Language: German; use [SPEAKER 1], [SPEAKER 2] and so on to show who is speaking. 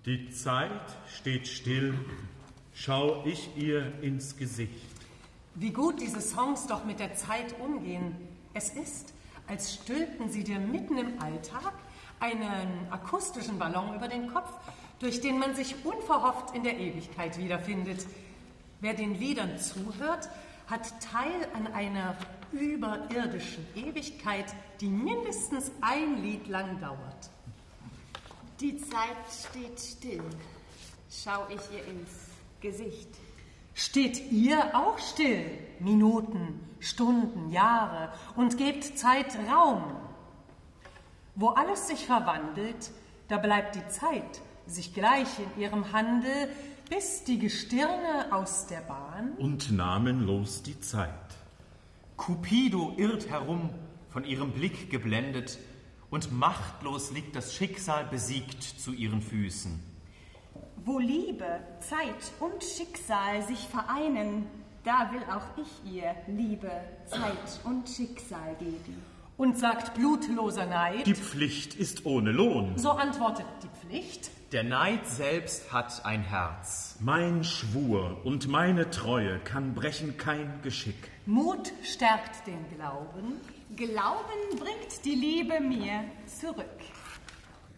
[SPEAKER 1] Die Zeit steht still, schau ich ihr ins Gesicht.
[SPEAKER 2] Wie gut diese Songs doch mit der Zeit umgehen. Es ist, als stülpten sie dir mitten im Alltag einen akustischen Ballon über den Kopf, durch den man sich unverhofft in der Ewigkeit wiederfindet. Wer den Liedern zuhört, hat Teil an einer überirdischen Ewigkeit, die mindestens ein Lied lang dauert.
[SPEAKER 3] Die Zeit steht still, schau ich ihr ins Gesicht.
[SPEAKER 2] Steht ihr auch still, Minuten, Stunden, Jahre, und gebt Zeit Raum. Wo alles sich verwandelt, da bleibt die Zeit sich gleich in ihrem Handel, bis die Gestirne aus der Bahn
[SPEAKER 1] und namenlos die Zeit.
[SPEAKER 4] Cupido irrt herum, von ihrem Blick geblendet, und machtlos liegt das Schicksal besiegt zu ihren Füßen.
[SPEAKER 3] Wo Liebe, Zeit und Schicksal sich vereinen, da will auch ich ihr Liebe, Zeit und Schicksal geben.
[SPEAKER 2] Und sagt blutloser Neid:
[SPEAKER 1] Die Pflicht ist ohne Lohn.
[SPEAKER 2] So antwortet die Pflicht:
[SPEAKER 4] Der Neid selbst hat ein Herz.
[SPEAKER 1] Mein Schwur und meine Treue kann brechen kein Geschick.
[SPEAKER 2] Mut stärkt den Glauben.
[SPEAKER 3] Glauben bringt die Liebe mir zurück.